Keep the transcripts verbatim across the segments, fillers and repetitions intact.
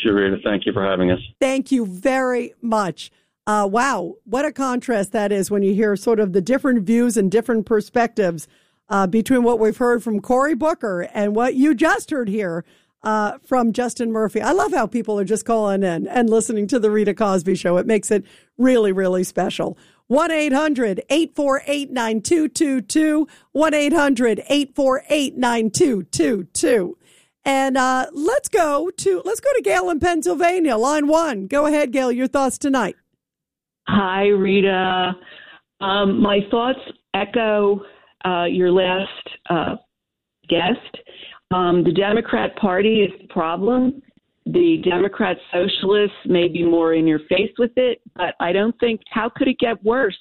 Rita. Thank you for having us. Thank you very much. Uh, wow, what a contrast that is when you hear sort of the different views and different perspectives uh, between what we've heard from Cory Booker and what you just heard here uh, from Justin Murphy. I love how people are just calling in and listening to the Rita Cosby Show. It makes it really, really special. one eight hundred eight four eight nine two two two, one eight hundred eight four eight nine two two two. And uh, let's go to let's go to Gail in Pennsylvania, line one. Go ahead, Gail. Your thoughts tonight. Hi, Rita. Um, my thoughts echo uh, your last uh, guest. Um, the Democrat Party is the problem. The Democrat Socialists may be more in your face with it, but I don't think, how could it get worse?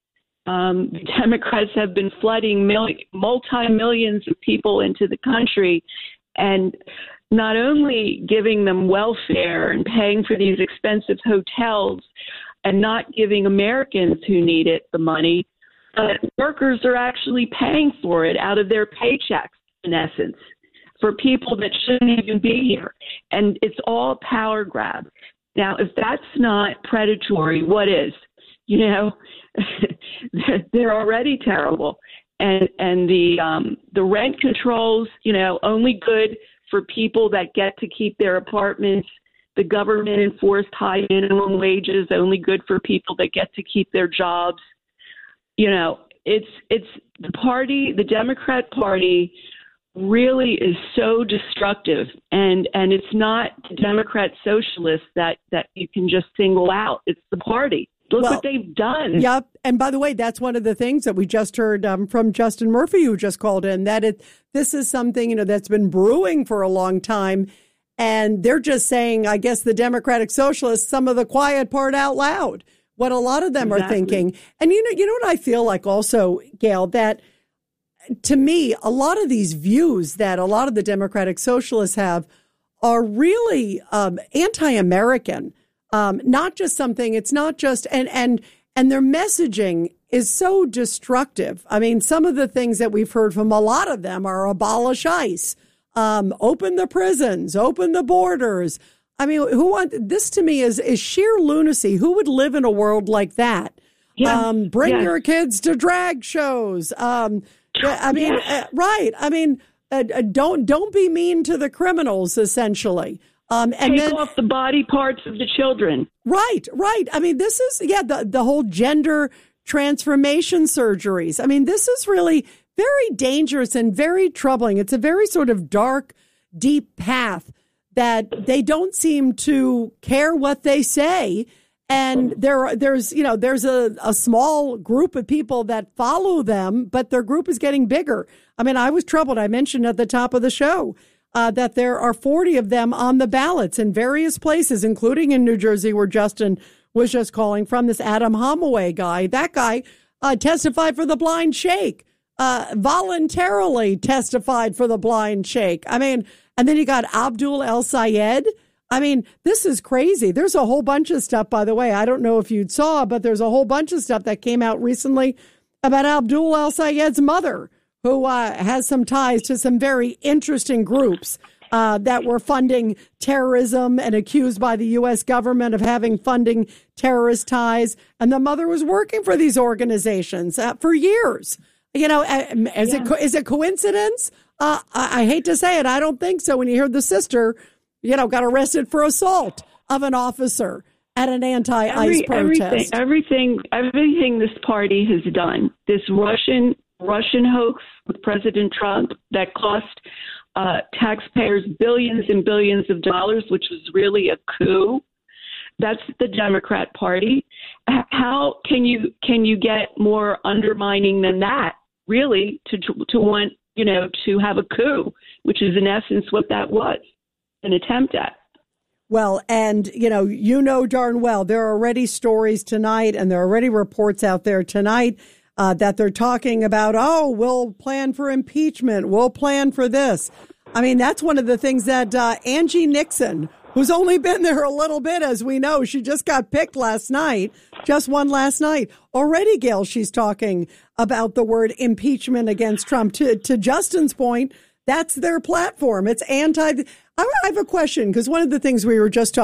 Um, the Democrats have been flooding mil- multi-millions of people into the country, and not only giving them welfare and paying for these expensive hotels and not giving Americans who need it the money, but workers are actually paying for it out of their paychecks, in essence, for people that shouldn't even be here. And it's all power grab. Now, if that's not predatory, what is? You know, they're, they're already terrible. And and the um, the rent controls, you know, only good for people that get to keep their apartments. The government enforced high minimum wages, only good for people that get to keep their jobs. You know, it's it's the party, the Democrat Party really is so destructive. And and it's not the Democrat Socialists that, that you can just single out. It's the party. Look well, what they've done. Yep. And by the way, that's one of the things that we just heard um, from Justin Murphy, who just called in, that it this is something, you know, that's been brewing for a long time. And they're just saying, I guess, the Democratic Socialists, some of the quiet part out loud, what a lot of them exactly. are thinking. And, you know, you know what I feel like also, Gail, that to me, a lot of these views that a lot of the Democratic Socialists have are really um, anti-American. Um, not just something, it's not just, and, and, and their messaging is so destructive. I mean, some of the things that we've heard from a lot of them are abolish ICE, um, open the prisons, open the borders. I mean, who want, this to me is, is sheer lunacy. Who would live in a world like that? Yes. Um, bring yes. your kids to drag shows. Um, I mean, yes. uh, right. I mean, uh, uh, don't, don't be mean to the criminals, essentially. Um, and Take then, off the body parts of the children. Right, right. I mean, this is, yeah, the, the whole gender transformation surgeries. I mean, this is really very dangerous and very troubling. It's a very sort of dark, deep path that they don't seem to care what they say. And there, there's, you know, there's a, a small group of people that follow them, but their group is getting bigger. I mean, I was troubled. I mentioned at the top of the show Uh, that there are forty of them on the ballots in various places, including in New Jersey, where Justin was just calling from, this Adam Holloway guy. That guy uh, testified for the blind sheikh, uh, voluntarily testified for the blind sheikh. I mean, and then you got Abdul El Sayed. I mean, this is crazy. There's a whole bunch of stuff, by the way. I don't know if you saw, but there's a whole bunch of stuff that came out recently about Abdul El Sayed's mother, who uh, has some ties to some very interesting groups uh, that were funding terrorism and accused by the U S government of having funding terrorist ties. And the mother was working for these organizations uh, for years. You know, uh, is, yeah. it, is it coincidence? Uh, I, I hate to say it. I don't think so. When you hear the sister, you know, got arrested for assault of an officer at an anti-ICE Every, protest. Everything, everything, everything this party has done, this Russian Russian hoax with President Trump that cost uh, taxpayers billions and billions of dollars, which was really a coup. That's the Democrat Party. How can you can you get more undermining than that? Really, to to want you know to have a coup, which is in essence what that was, an attempt at. Well, and, you know, you know darn well, there are already stories tonight and there are already reports out there tonight uh, that they're talking about, oh, we'll plan for impeachment. We'll plan for this. I mean, that's one of the things that uh, Angie Nixon, who's only been there a little bit, as we know, she just got picked last night, just won last night. Already, Gail, she's talking about the word impeachment against Trump. To, to Justin's point, that's their platform. It's anti. I have a question because one of the things we were just talking